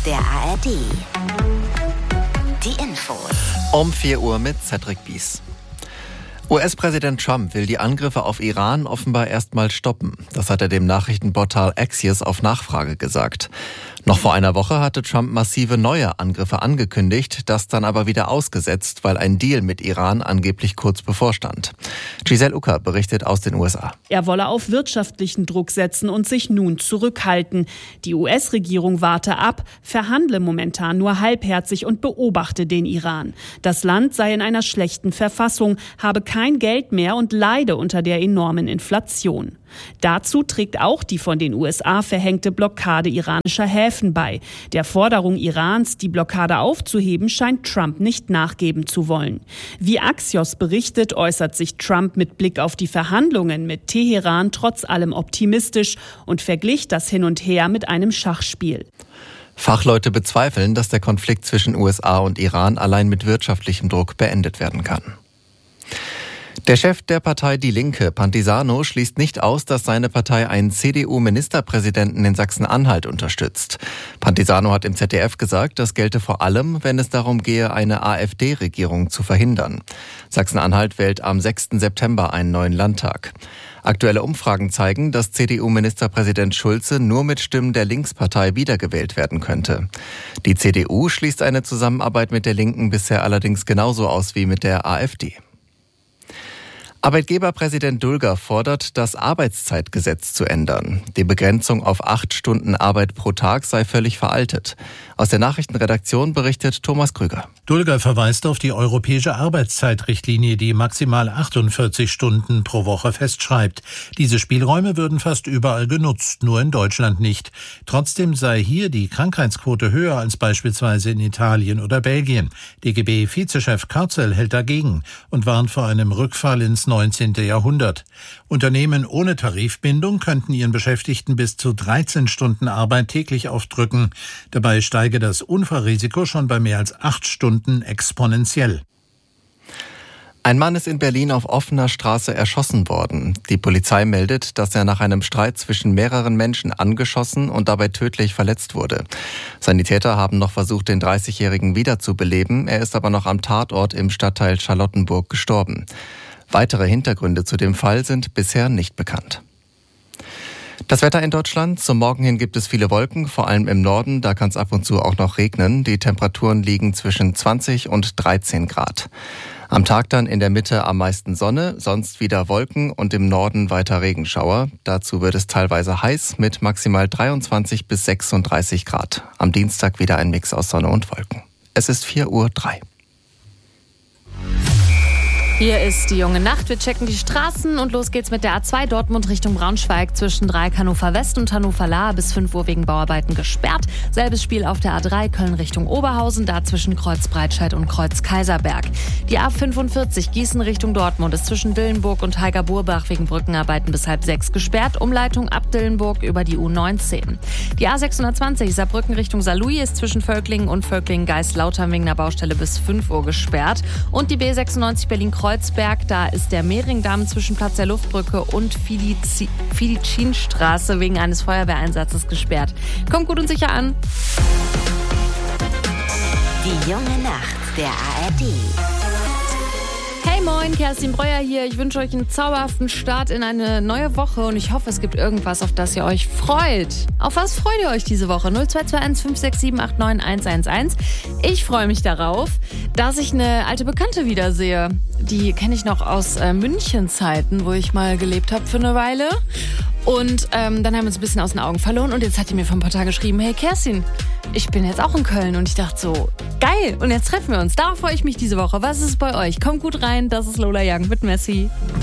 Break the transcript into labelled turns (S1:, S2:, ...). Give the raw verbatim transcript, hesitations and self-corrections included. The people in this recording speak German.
S1: der A R D. Die Infos.
S2: Um vier Uhr mit Cedric Bies. U S-Präsident Trump will die Angriffe auf Iran offenbar erstmal stoppen. Das hat er dem Nachrichtenportal Axios auf Nachfrage gesagt. Noch vor einer Woche hatte Trump massive neue Angriffe angekündigt, das dann aber wieder ausgesetzt, weil ein Deal mit Iran angeblich kurz bevorstand. Giselle Ucker berichtet aus den U S A.
S3: Er wolle auf wirtschaftlichen Druck setzen und sich nun zurückhalten. Die U S-Regierung warte ab, verhandle momentan nur halbherzig und beobachte den Iran. Das Land sei in einer schlechten Verfassung, habe kein Geld mehr und leide unter der enormen Inflation. Dazu trägt auch die von den U S A verhängte Blockade iranischer Häfen bei. Der Forderung Irans, die Blockade aufzuheben, scheint Trump nicht nachgeben zu wollen. Wie Axios berichtet, äußert sich Trump mit Blick auf die Verhandlungen mit Teheran trotz allem optimistisch und verglich das Hin und Her mit einem Schachspiel.
S2: Fachleute bezweifeln, dass der Konflikt zwischen U S A und Iran allein mit wirtschaftlichem Druck beendet werden kann. Der Chef der Partei Die Linke, Pantisano, schließt nicht aus, dass seine Partei einen C D U-Ministerpräsidenten in Sachsen-Anhalt unterstützt. Pantisano hat im Z D F gesagt, das gelte vor allem, wenn es darum gehe, eine AfD-Regierung zu verhindern. Sachsen-Anhalt wählt am sechsten September einen neuen Landtag. Aktuelle Umfragen zeigen, dass C D U-Ministerpräsident Schulze nur mit Stimmen der Linkspartei wiedergewählt werden könnte. Die C D U schließt eine Zusammenarbeit mit der Linken bisher allerdings genauso aus wie mit der AfD. Arbeitgeberpräsident Dulger fordert, das Arbeitszeitgesetz zu ändern. Die Begrenzung auf acht Stunden Arbeit pro Tag sei völlig veraltet. Aus der Nachrichtenredaktion berichtet Thomas Krüger.
S4: Dulger verweist auf die europäische Arbeitszeitrichtlinie, die maximal achtundvierzig Stunden pro Woche festschreibt. Diese Spielräume würden fast überall genutzt, nur in Deutschland nicht. Trotzdem sei hier die Krankheitsquote höher als beispielsweise in Italien oder Belgien. D G B-Vizechef Karzel hält dagegen und warnt vor einem Rückfall ins neunzehnten Jahrhundert. Unternehmen ohne Tarifbindung könnten ihren Beschäftigten bis zu dreizehn Stunden Arbeit täglich aufdrücken. Dabei steige das Unfallrisiko schon bei mehr als acht Stunden exponentiell.
S2: Ein Mann ist in Berlin auf offener Straße erschossen worden. Die Polizei meldet, dass er nach einem Streit zwischen mehreren Menschen angeschossen und dabei tödlich verletzt wurde. Sanitäter haben noch versucht, den dreißigjährigen wiederzubeleben. Er ist aber noch am Tatort im Stadtteil Charlottenburg gestorben. Weitere Hintergründe zu dem Fall sind bisher nicht bekannt. Das Wetter in Deutschland. Zum Morgen hin gibt es viele Wolken, vor allem im Norden. Da kann es ab und zu auch noch regnen. Die Temperaturen liegen zwischen zwanzig und dreizehn Grad. Am Tag dann in der Mitte am meisten Sonne, sonst wieder Wolken und im Norden weiter Regenschauer. Dazu wird es teilweise heiß mit maximal dreiundzwanzig bis sechsunddreißig Grad. Am Dienstag wieder ein Mix aus Sonne und Wolken. Es ist vier Uhr drei.
S5: Hier ist die junge Nacht. Wir checken die Straßen und los geht's mit der A zwei Dortmund Richtung Braunschweig zwischen Dreieck Hannover West und Hannover Lahr bis fünf Uhr wegen Bauarbeiten gesperrt. Selbes Spiel auf der A drei Köln Richtung Oberhausen, da zwischen Kreuz Breitscheid und Kreuz Kaiserberg. Die A fünfundvierzig Gießen Richtung Dortmund ist zwischen Dillenburg und Heiger-Burbach wegen Brückenarbeiten bis halb sechs gesperrt. Umleitung ab Dillenburg über die U neunzehn. Die A sechshundertzwanzig Saarbrücken Richtung Saarlouis ist zwischen Völklingen und Völklingen-Geist-Lautern wegen einer Baustelle bis fünf Uhr gesperrt. Und die B sechsundneunzig Berlin-Kreuz Kreuzberg, da ist der Mehringdamm zwischen Platz der Luftbrücke und Fidicinstraße wegen eines Feuerwehreinsatzes gesperrt. Kommt gut und sicher an.
S1: Die junge Nacht der A R D.
S5: Hey moin, Kerstin Breuer hier. Ich wünsche euch einen zauberhaften Start in eine neue Woche und ich hoffe, es gibt irgendwas, auf das ihr euch freut. Auf was freut ihr euch diese Woche? null zwei zwei eins fünf sechs sieben acht neun eins eins eins. Ich freue mich darauf, dass ich eine alte Bekannte wiedersehe. Die kenne ich noch aus äh, München-Zeiten, wo ich mal gelebt habe für eine Weile. Und ähm, dann haben wir uns ein bisschen aus den Augen verloren und jetzt hat die mir vor ein paar Tagen geschrieben, hey Kerstin, ich bin jetzt auch in Köln und ich dachte so, geil, und jetzt treffen wir uns. Darauf freue ich mich diese Woche. Was ist bei euch? Kommt gut rein, das ist Lola Young mit Messi.